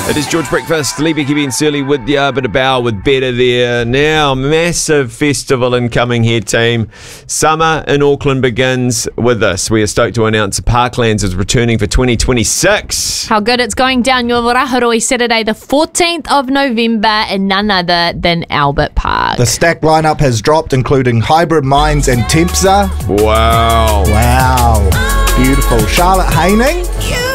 It is George Breakfast, Lee Becky Ben Surly with you, bit of bow with better there. Now, massive festival incoming here, team. Summer in Auckland begins with this. We are stoked to announce Parklands is returning for 2026. How good it's going down your Rahoroi Saturday, the 14th of November in none other than Albert Park. The stack lineup has dropped, including Hybrid Minds and Tempsa. Wow. Wow. Beautiful. Charlotte Haining